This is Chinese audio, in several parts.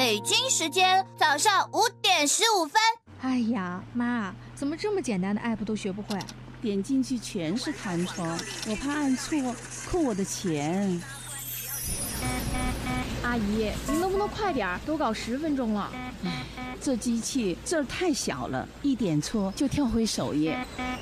北京时间早上5:15。 哎呀，妈，怎么这么简单的 app 都学不会？ 点进去全是弹窗，我怕按错扣我的钱。 阿姨，你能不能快点？都搞10分钟了。 这机器字儿太小了，一点错就跳回首页。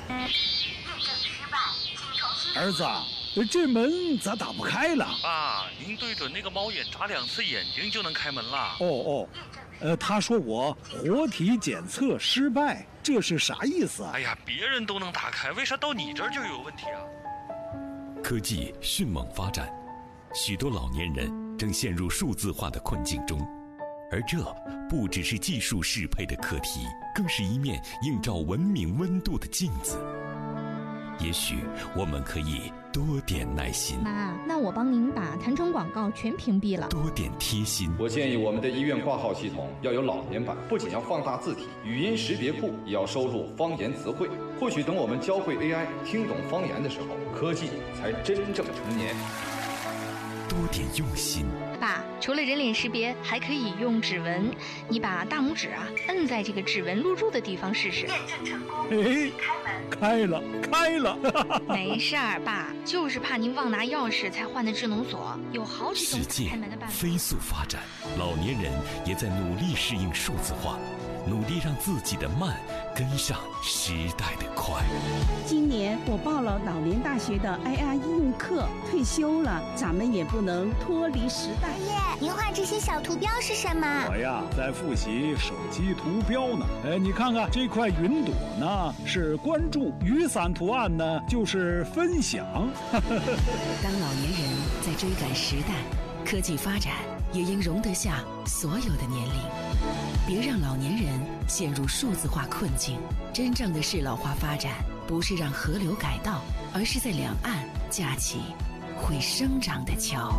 儿子，这门咋打不开了？ 爸，您对准那个猫眼眨2次眼睛就能开门了。 他说我活体检测失败，这是啥意思啊？ 哎呀，别人都能打开，为啥到你这儿就有问题啊？ 科技迅猛发展，许多老年人正陷入数字化的困境中，而这不只是技术适配的课题，更是一面映照文明温度的镜子。也许我们可以多点耐心。 妈，那我帮您把弹窗广告全屏蔽了。 多点贴心。 我建议我们的医院挂号系统要有老年版，不仅要放大字体，语音识别库也要收录方言词汇。或许等我们教会 AI 听懂方言的时候，科技才真正成年。 多点用心。 爸，除了人脸识别，还可以用指纹。你把大拇指摁在这个指纹录入的地方试试。 验证成功， 开了。 没事儿，爸，就是怕您忘拿钥匙才换的智能锁，有好几种开门的办法。 世界飞速发展，老年人也在努力适应数字化，努力让自己的慢跟上时代的快。 今年我报了老年大学的 IR 应用课，退休了，咱们也不能脱离时代。 爷爷，您画这些小图标是什么？ 我呀，在复习手机图标呢。你看看这块云朵呢，是关注；雨伞图案呢，就是分享。 当老年人在追赶时代，科技发展也应容得下所有的年龄。别让老年人陷入数字化困境。真正的适老化发展，不是让河流改道，而是在两岸架起会生长的桥。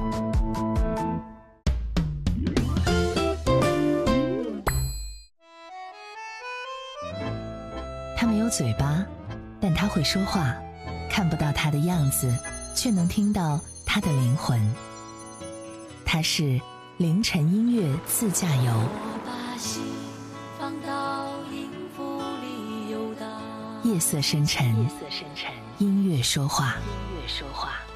他没有嘴巴，但他会说话，看不到他的样子，却能听到他的灵魂。他是凌晨音乐自驾游。夜色深沉，音乐说话。